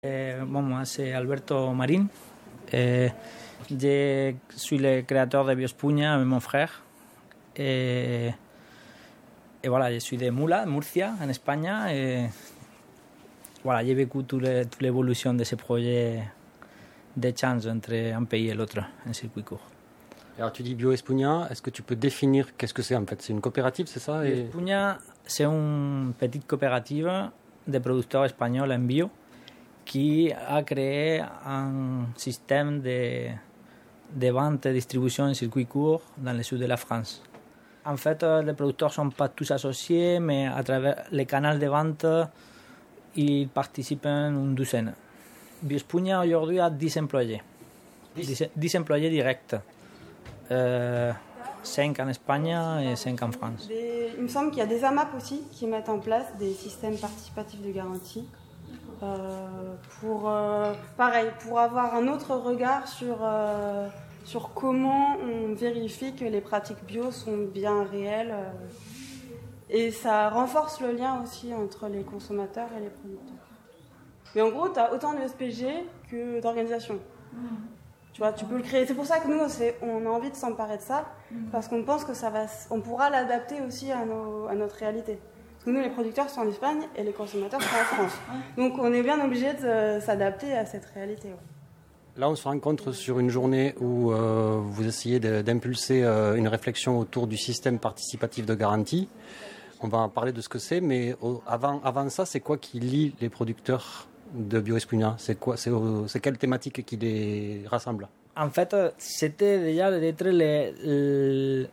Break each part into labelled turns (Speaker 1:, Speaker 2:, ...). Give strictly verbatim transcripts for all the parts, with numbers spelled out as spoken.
Speaker 1: Euh, bon, moi, c'est Alberto Marín. Euh, je suis le créateur de Bioespuña avec mon frère. Et, et voilà, je suis de Mula, Murcia, en Espagne. Et voilà, j'ai vécu toute l'évolution de ce projet d'échange entre un pays et l'autre en circuit court.
Speaker 2: Alors tu dis Bioespuña, est-ce que tu peux définir qu'est-ce que c'est en fait? C'est une coopérative, c'est ça? Et...
Speaker 1: Bioespuña, c'est une petite coopérative de producteurs espagnols en bio qui a créé un système de, de vente et distribution en circuit court dans le sud de la France. En fait, les producteurs ne sont pas tous associés, mais à travers les canaux de vente, ils participent une douzaine. Bioespuña aujourd'hui a dix employés, dix, dix employés directs, euh, cinq en Espagne et cinq en France.
Speaker 3: Des, il me semble qu'il y a des A M A P aussi qui mettent en place des systèmes participatifs de garantie. Euh, pour euh, pareil, pour avoir un autre regard sur, euh, sur comment on vérifie que les pratiques bio sont bien réelles euh, et ça renforce le lien aussi entre les consommateurs et les producteurs. Mais en gros, tu as autant de S P G que d'organisations. Mmh. Tu vois, tu peux le créer. C'est pour ça que nous, c'est, on a envie de s'emparer de ça, mmh. parce qu'on pense que ça va, on pourra l'adapter aussi à, nos, à notre réalité. Parce que nous, les producteurs sont en Espagne et les consommateurs sont en France. Donc on est bien obligé de s'adapter à cette réalité. Ouais.
Speaker 2: Là, on se rencontre sur une journée où euh, vous essayez de, d'impulser euh, une réflexion autour du système participatif de garantie. On va en parler de ce que c'est, mais au, avant, avant ça, c'est quoi qui lie les producteurs de Bioespuña? C'est quoi, c'est, c'est quelle thématique qui les rassemble?
Speaker 1: En fait, c'était déjà d'être les... les...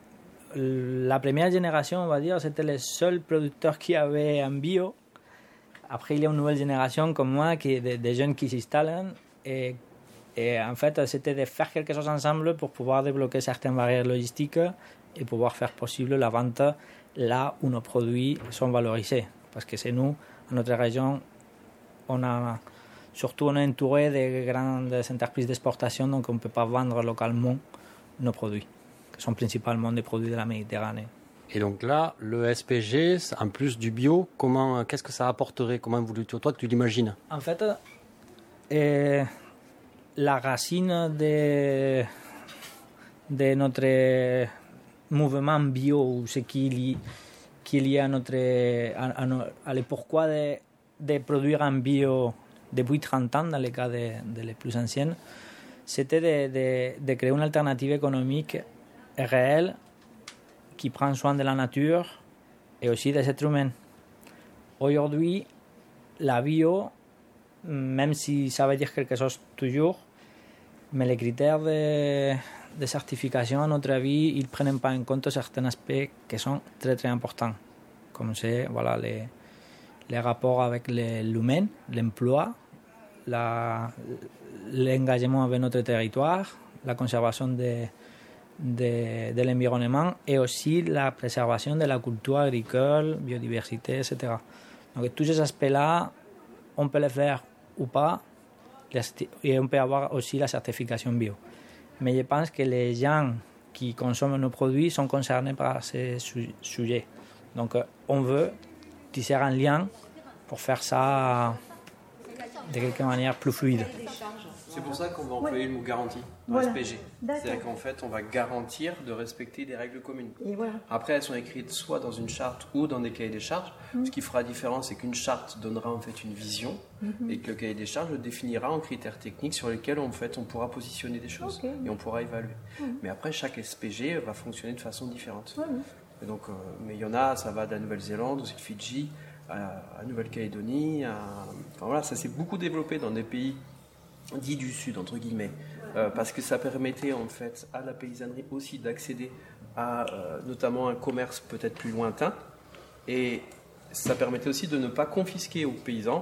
Speaker 1: La première génération, on va dire, c'était les seuls producteurs qui avaient un bio. Après, il y a une nouvelle génération comme moi, qui, des, des jeunes qui s'installent. Et, et en fait, c'était de faire quelque chose ensemble pour pouvoir débloquer certaines barrières logistiques et pouvoir faire possible la vente là où nos produits sont valorisés. Parce que c'est nous, en notre région, on a, surtout on est entouré de grandes entreprises d'exportation, donc on ne peut pas vendre localement nos produits, qui sont principalement des produits de la Méditerranée.
Speaker 2: Et donc là, le S P G, en plus du bio, comment, qu'est-ce que ça apporterait? Comment vous, toi, tu l'imagines?
Speaker 1: En fait, euh, la racine de, de notre mouvement bio, ce qui est lié à, notre, à, à, à le pourquoi de, de produire en bio depuis trente ans, dans le cas de, de les plus anciennes, c'était de, de, de créer une alternative économique réelle qui prend soin de la nature et aussi des êtres humains. Aujourd'hui, la bio, même si ça veut dire quelque chose toujours, mais les critères de, de certification, à notre avis, ils ne prennent pas en compte certains aspects qui sont très très importants, comme c'est voilà, les, les rapports avec les, l'humain, l'emploi, la, l'engagement avec notre territoire, la conservation de De, de l'environnement et aussi la préservation de la culture agricole, biodiversité, et cetera. Donc tous ces aspects-là, on peut les faire ou pas, et on peut avoir aussi la certification bio. Mais je pense que les gens qui consomment nos produits sont concernés par ces sujets. Donc on veut tisser un lien pour faire ça de quelque manière plus fluide.
Speaker 4: C'est pour ça qu'on va employer le mot garantie dans voilà. S P G. D'accord. C'est-à-dire qu'en fait, on va garantir de respecter des règles communes.
Speaker 3: Et voilà.
Speaker 4: Après, elles sont écrites soit dans une charte ou dans des cahiers des charges. Mmh. Ce qui fera la différence, c'est qu'une charte donnera en fait une vision mmh. et que le cahier des charges le définira en critères techniques sur lesquels en fait, on pourra positionner des choses okay. et on pourra évaluer. Mmh. Mais après, chaque S P G va fonctionner de façon différente. Mmh. Et donc, euh, mais il y en a, ça va de la Nouvelle-Zélande, aussi de Fidji, à, à Nouvelle-Calédonie. À... Enfin, voilà, ça s'est beaucoup développé dans des pays dit du Sud, entre guillemets, euh, parce que ça permettait en fait à la paysannerie aussi d'accéder à euh, notamment un commerce peut-être plus lointain, et ça permettait aussi de ne pas confisquer aux paysans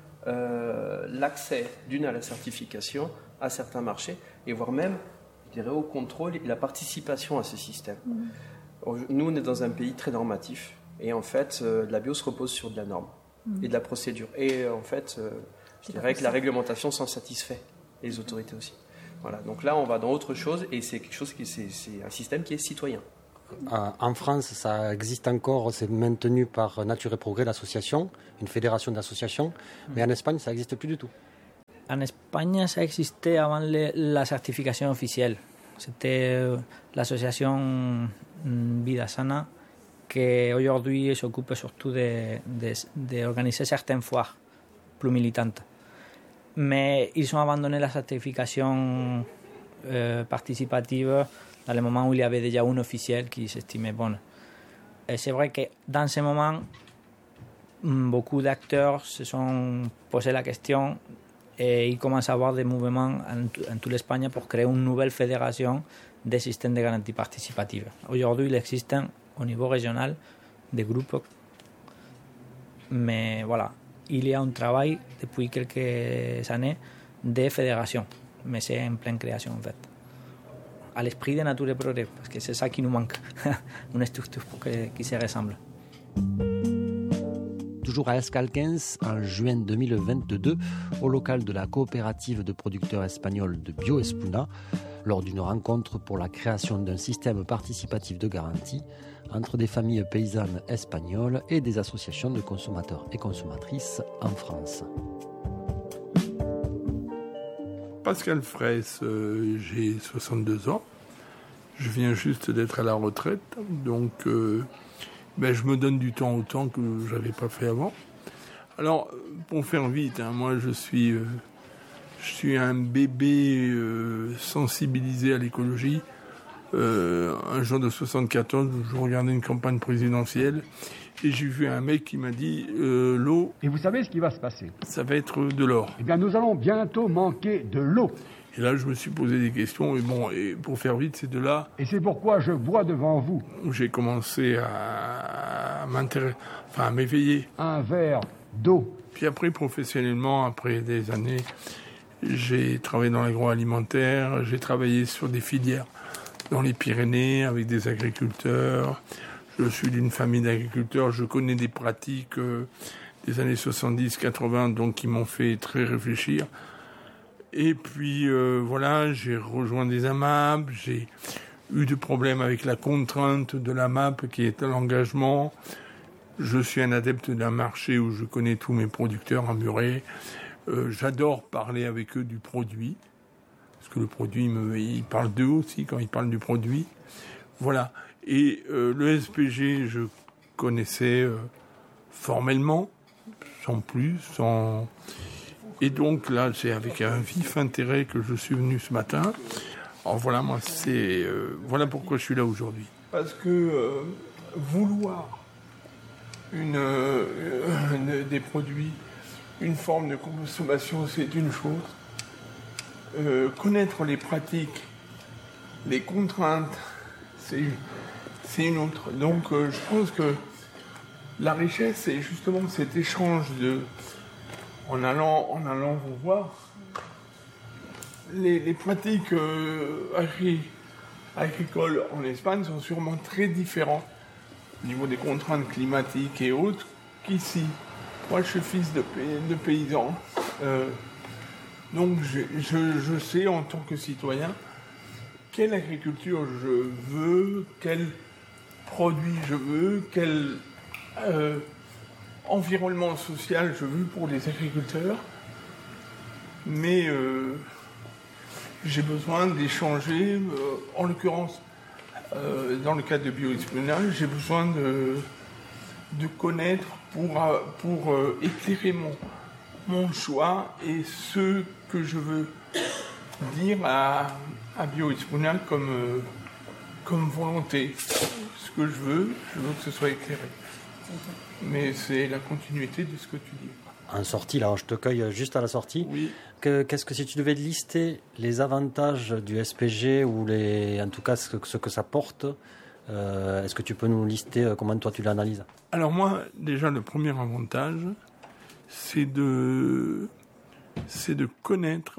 Speaker 4: euh, l'accès d'une à la certification à certains marchés, et voire même, je dirais, au contrôle et la participation à ce système. Mmh. Nous, on est dans un pays très normatif, et en fait, euh, la bio se repose sur de la norme mmh. et de la procédure, et en fait... Euh, Je dirais que la réglementation s'en satisfait, et les autorités aussi. Voilà, donc là, on va dans autre chose, et c'est quelque chose qui, c'est, c'est un système qui est citoyen.
Speaker 2: Euh, en France, ça existe encore, c'est maintenu par Nature et Progrès, l'association, une fédération d'associations, mmh. mais en Espagne, ça n'existe plus du tout.
Speaker 1: En Espagne, ça existait avant le, la certification officielle. C'était l'association Vida Sana qui aujourd'hui s'occupe surtout d'organiser certaines foires plus militantes. Mais ils ont abandonné la certification euh, participative dans le moment où il y avait déjà une officielle qui s'estimait bonne. Et c'est vrai que dans ce moment, beaucoup d'acteurs se sont posé la question et il commence à y avoir des mouvements en, en toute l'Espagne pour créer une nouvelle fédération des systèmes de garantie participative. Aujourd'hui, il existe au niveau régional des groupes, mais voilà, il y a un travail depuis quelques années de fédération, mais c'est en pleine création en fait. À l'esprit de Nature et Progrès, parce que c'est ça qui nous manque, une structure qui se ressemble.
Speaker 2: Toujours à Escalquens, en juin deux mille vingt-deux, au local de la coopérative de producteurs espagnols de Bioespuna, lors d'une rencontre pour la création d'un système participatif de garantie entre des familles paysannes espagnoles et des associations de consommateurs et consommatrices en France.
Speaker 5: Pascal Fraisse, euh, j'ai soixante-deux ans. Je viens juste d'être à la retraite, donc euh, ben, je me donne du temps au temps que je n'avais pas fait avant. Alors, pour faire vite, hein, moi je suis, euh, je suis un bébé euh, sensibilisé à l'écologie. Euh, un jour de soixante-quatorze, je regardais une campagne présidentielle et j'ai vu un mec qui m'a dit euh, l'eau...
Speaker 6: Et vous savez ce qui va se passer?
Speaker 5: Ça va être de l'or.
Speaker 6: Eh bien, nous allons bientôt manquer de l'eau.
Speaker 5: Et là, je me suis posé des questions, et bon, et pour faire vite, c'est de là...
Speaker 6: Et c'est pourquoi je bois devant vous.
Speaker 5: J'ai commencé à m'intéresser, enfin à m'éveiller.
Speaker 6: Un verre d'eau.
Speaker 5: Puis après, professionnellement, après des années, j'ai travaillé dans l'agroalimentaire, j'ai travaillé sur des filières dans les Pyrénées avec des agriculteurs. Je suis d'une famille d'agriculteurs, je connais des pratiques euh, des années soixante-dix quatre-vingts, donc qui m'ont fait très réfléchir. Et puis euh, voilà, j'ai rejoint des A M A P, j'ai eu des problèmes avec la contrainte de la M A P qui est l'engagement. Je suis un adepte d'un marché où je connais tous mes producteurs en Muret. Euh, j'adore parler avec eux du produit. Parce que le produit, me, il parle d'eux aussi quand il parle du produit. Voilà. Et euh, le S P G, je connaissais euh, formellement, sans plus, sans... Et donc là, c'est avec un vif intérêt que je suis venu ce matin. Alors voilà, moi, c'est... Euh, voilà pourquoi je suis là aujourd'hui. Parce que euh, vouloir une, euh, une, des produits, une forme de consommation, c'est une chose. Euh, connaître les pratiques, les contraintes, c'est, c'est une autre. Donc euh, je pense que la richesse, c'est justement cet échange de, en allant, en allant vous voir, les, les pratiques euh, agri, agricoles en Espagne sont sûrement très différentes au niveau des contraintes climatiques et autres qu'ici. Moi, je suis fils de, de paysan. Euh, Donc je, je, je sais en tant que citoyen quelle agriculture je veux, quel produit je veux, quel euh, environnement social je veux pour les agriculteurs. Mais euh, j'ai besoin d'échanger, euh, en l'occurrence, euh, dans le cadre de Bioespuna, j'ai besoin de, de connaître pour, pour euh, éclairer mon... mon choix et ce que je veux dire à, à Bioespuna comme, euh, comme volonté. Ce que je veux, je veux que ce soit éclairé. Mais c'est la continuité de ce que tu dis.
Speaker 2: En sortie, là, je te cueille juste à la sortie.
Speaker 5: Oui.
Speaker 2: Que, qu'est-ce que si tu devais lister les avantages du S P G ou les, en tout cas ce que, ce que ça porte, euh, est-ce que tu peux nous lister comment toi tu l'analyses?
Speaker 5: Alors moi, déjà, le premier avantage, c'est de, c'est de connaître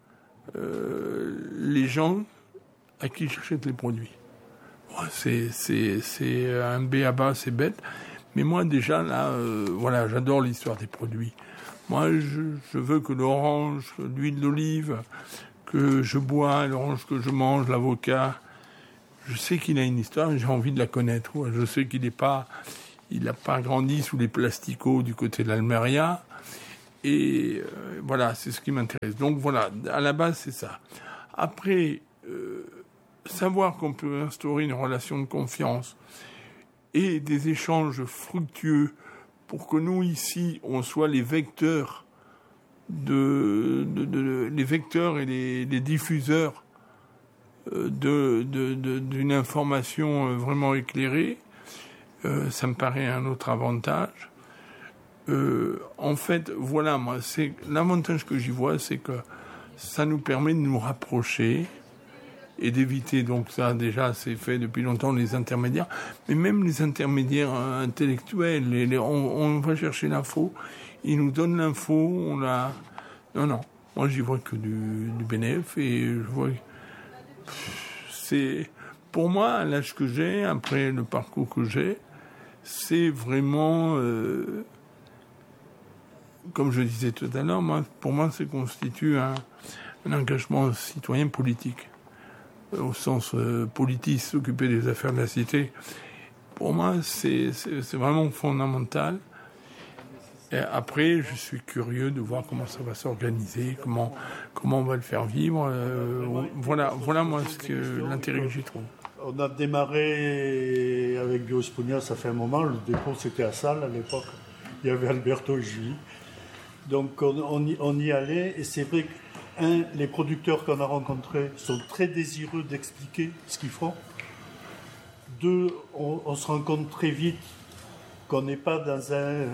Speaker 5: euh, les gens à qui j'achète les produits. Ouais, c'est, c'est, c'est un b a ba, c'est bête, mais moi déjà là, euh, voilà, j'adore l'histoire des produits. Moi, je, je veux que l'orange, l'huile d'olive que je bois, l'orange que je mange, l'avocat, je sais qu'il a une histoire, j'ai envie de la connaître. Ouais, je sais qu'il n'est pas, il n'a pas grandi sous les plasticots du côté de l'Almeria. Et euh, voilà, c'est ce qui m'intéresse. Donc voilà, à la base, c'est ça. Après, euh, savoir qu'on peut instaurer une relation de confiance et des échanges fructueux pour que nous, ici, on soit les vecteurs, de, de, de, les vecteurs et les, les diffuseurs de, de, de, d'une information vraiment éclairée, euh, ça me paraît un autre avantage. Euh, en fait, voilà, moi, c'est l'avantage que j'y vois, c'est que ça nous permet de nous rapprocher et d'éviter, donc ça déjà c'est fait depuis longtemps, les intermédiaires, mais même les intermédiaires intellectuels, les, les, on, on va chercher l'info, ils nous donnent l'info, on la... Non, non, moi j'y vois que du, du bénéfice et je vois... C'est... Pour moi, à l'âge que j'ai, après le parcours que j'ai, c'est vraiment... Euh, comme je disais tout à l'heure, moi, pour moi, ça constitue un, un engagement citoyen politique. Au sens euh, politique, s'occuper des affaires de la cité. Pour moi, c'est, c'est, c'est vraiment fondamental. Et après, je suis curieux de voir comment ça va s'organiser, comment, comment on va le faire vivre. Euh, voilà, voilà, moi, ce que, l'intérêt que j'y trouve.
Speaker 7: On a démarré avec Biospugna, ça fait un moment. Le dépôt, c'était à Salles à l'époque. Il y avait Alberto et Julie. Donc on, on, y, on y allait, et c'est vrai que, un, les producteurs qu'on a rencontrés sont très désireux d'expliquer ce qu'ils font. Deux, on, on se rend compte très vite qu'on n'est pas dans un,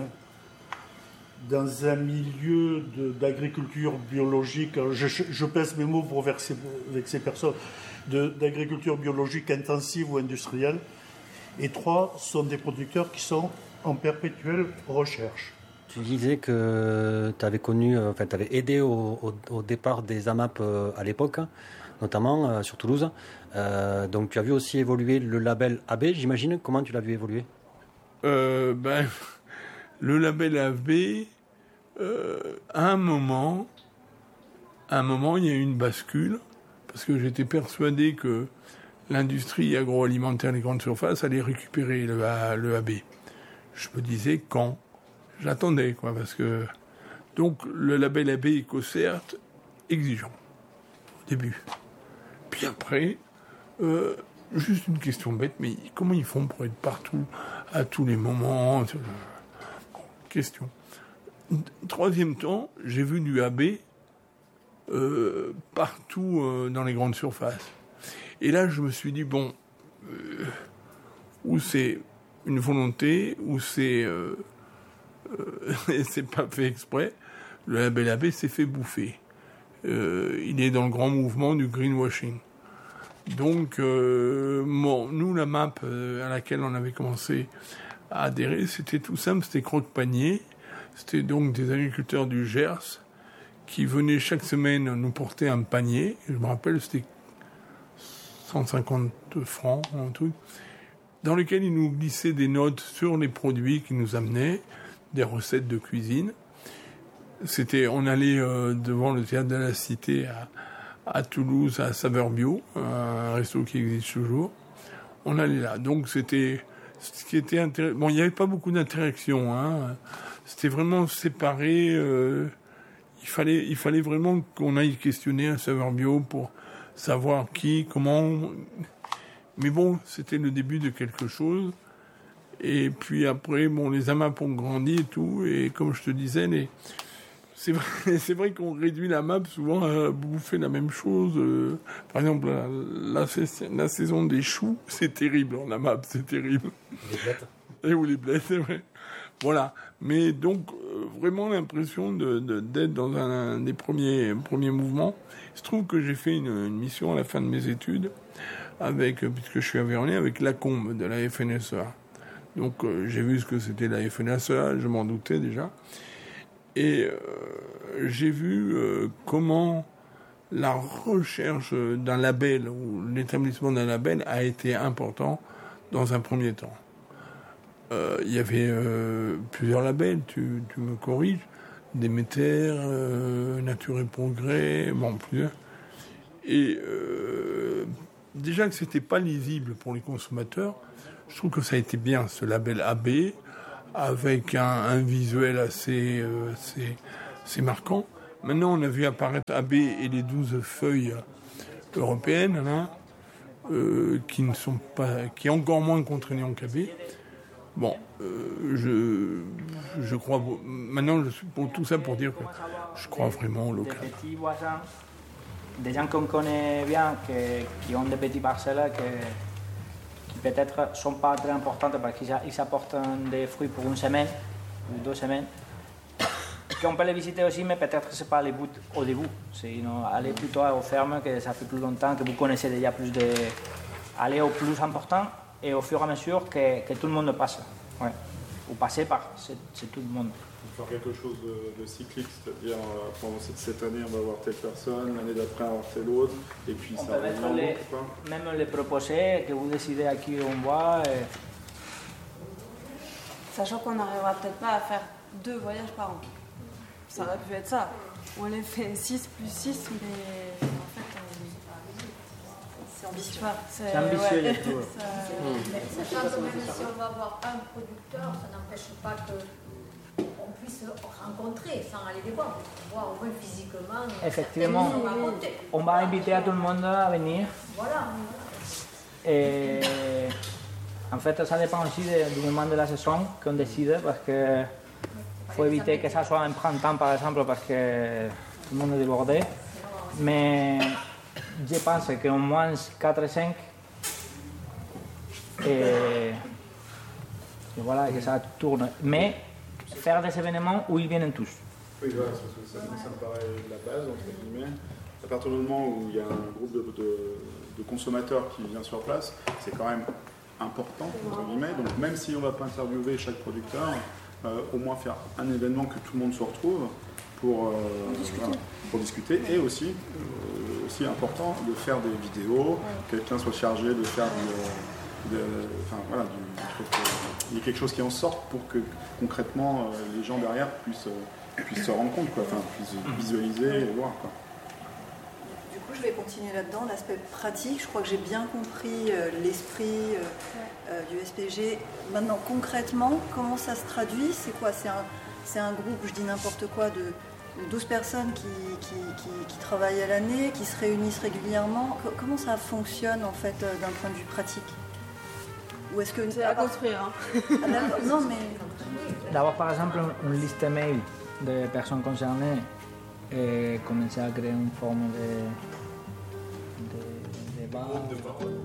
Speaker 7: dans un milieu de, d'agriculture biologique, je, je pèse mes mots pour verser avec ces personnes, de, d'agriculture biologique intensive ou industrielle. Et trois, sont des producteurs qui sont en perpétuelle recherche.
Speaker 2: Tu disais que tu avais connu, enfin, tu avais aidé au, au, au départ des A M A P à l'époque, notamment euh, sur Toulouse. Euh, donc tu as vu aussi évoluer le label A B, j'imagine. Comment tu l'as vu évoluer ?
Speaker 5: euh, ben, Le label A B, euh, à un moment, à un moment, il y a eu une bascule, parce que j'étais persuadé que l'industrie agroalimentaire, les grandes surfaces, allait récupérer le, le A B. Je me disais quand ? J'attendais, quoi, parce que... Donc, le label A B EcoCert, exigeant, au début. Puis après, euh, juste une question bête, mais comment ils font pour être partout, à tous les moments ? Question. Troisième temps, j'ai vu du A B euh, partout euh, dans les grandes surfaces. Et là, je me suis dit, bon, euh, où c'est une volonté, où c'est... Euh, Euh, c'est pas fait exprès, le label A B s'est fait bouffer. Euh, il est dans le grand mouvement du greenwashing. Donc, euh, bon, nous, la M A P euh, à laquelle on avait commencé à adhérer, c'était tout simple, c'était croque-panier. C'était donc des agriculteurs du Gers qui venaient chaque semaine nous porter un panier. Je me rappelle, c'était cent cinquante francs, un truc, dans lequel ils nous glissaient des notes sur les produits qu'ils nous amenaient, des recettes de cuisine. C'était, on allait euh, devant le théâtre de la Cité à, à Toulouse, à Saveur Bio, un resto qui existe toujours. On allait là. Donc c'était ce qui était intéressant. Bon, il n'y avait pas beaucoup d'interactions, hein. C'était vraiment séparé. Euh, il fallait, il fallait vraiment qu'on aille questionner un Saveur Bio pour savoir qui, comment. Mais bon, c'était le début de quelque chose. Et puis après, bon, les A M A P ont grandi et tout. Et comme je te disais, les... c'est vrai, c'est vrai qu'on réduit la M A P souvent à bouffer la même chose. Euh, par exemple, la, la, la saison des choux, c'est terrible en A M A P, c'est terrible.
Speaker 2: Les blettes.
Speaker 5: Et ou les blettes, c'est vrai. Voilà. Mais donc, euh, vraiment l'impression de, de, d'être dans un, un des premiers, premiers mouvements. Il se trouve que j'ai fait une, une mission à la fin de mes études, avec, puisque je suis aveyronais, avec Lacombe de la F N S E A. Donc euh, j'ai vu ce que c'était la F N S E A, je m'en doutais déjà. Et euh, j'ai vu euh, comment la recherche d'un label ou l'établissement d'un label a été important dans un premier temps. Euh, il y avait euh, plusieurs labels, tu, tu me corriges, Déméter, euh, Nature et Progrès, bon, plusieurs. Et euh, déjà que c'était pas lisible pour les consommateurs, je trouve que ça a été bien, ce label A B, avec un, un visuel assez, euh, assez, c'est marquant. Maintenant, on a vu apparaître A B et les douze feuilles européennes, là, euh, qui ne sont pas, qui est encore moins contraignant qu'A B. Bon, euh, je, je crois. Maintenant, je suis pour tout ça pour dire que je crois vraiment au local.
Speaker 1: Des petits voisins, des gens qu'on connaît bien, qui, qui ont des petits parcelles qui, qui peut-être ne sont pas très importantes parce qu'ils apportent des fruits pour une semaine ou deux semaines. On peut les visiter aussi, mais peut-être que ce n'est pas le but au début. Sinon, aller plutôt aux fermes, que ça fait plus longtemps, que vous connaissez déjà plus de. Aller au plus important et au fur et à mesure que, que tout le monde passe. Ouais. Ou passer par, c'est, c'est tout le monde.
Speaker 8: Faire quelque chose de, de cyclique, c'est-à-dire euh, pendant cette, cette année on va voir telle personne, l'année d'après on va voir telle autre, et puis
Speaker 1: on
Speaker 8: ça
Speaker 1: peut mettre les, même les proposer, que vous décidez à qui on va. Et...
Speaker 3: Sachant qu'on n'arrivera peut-être pas à faire deux voyages par an. Ça aurait pu être ça. On les fait six plus six, mais en fait, on... c'est ambitieux. C'est,
Speaker 1: c'est ambitieux,
Speaker 3: ouais.
Speaker 1: tout.
Speaker 9: Ça... Mmh. Mais sachant que même si on va avoir un producteur, ça n'empêche pas qu'on puisse rencontrer sans aller les voir, voir au moins physiquement.
Speaker 1: Effectivement, on va inviter à tout le monde à venir.
Speaker 9: Voilà.
Speaker 1: Et en fait, ça dépend aussi du moment de la saison qu'on décide, parce que il faut éviter que ça soit en printemps, par exemple, parce que tout le monde est débordé. Mais je pense qu'au moins quatre et cinq, et, et voilà, que ça tourne. Mais faire des événements où ils viennent tous.
Speaker 8: Oui, voilà, ça, ça, ça me paraît la base, entre guillemets. À partir du moment où il y a un groupe de, de, de consommateurs qui vient sur place, c'est quand même important, entre guillemets. Donc même si on ne va pas interviewer chaque producteur, Euh, au moins faire un événement que tout le monde se retrouve pour, euh, discuter. Voilà, pour discuter et aussi, euh, aussi important de faire des vidéos, que quelqu'un soit chargé de faire du, de, enfin, voilà, du, il y a quelque chose qui en sorte pour que concrètement euh, les gens derrière puissent, euh, puissent se rendre compte, quoi, enfin, puissent visualiser et voir, quoi.
Speaker 10: Du coup, je vais continuer là-dedans, l'aspect pratique. Je crois que j'ai bien compris euh, l'esprit euh, euh, du S P G. Maintenant, concrètement, comment ça se traduit? C'est quoi? C'est un, c'est un groupe, je dis n'importe quoi, de, de douze personnes qui, qui, qui, qui travaillent à l'année, qui se réunissent régulièrement. Co- comment ça fonctionne, en fait, euh, d'un point de vue pratique? Ou est-ce que...
Speaker 3: C'est à construire. Hein.
Speaker 10: Ah, d'accord. Non, mais...
Speaker 1: D'avoir, par exemple, une liste mail des personnes concernées et commencer à créer une forme de, de, de débat.